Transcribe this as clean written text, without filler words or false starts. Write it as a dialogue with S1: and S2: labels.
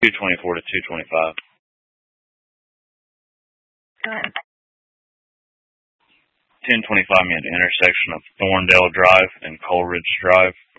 S1: 224 to 225.
S2: Go ahead.
S1: 1025 me at the intersection of Thorndale Drive and Coleridge Drive.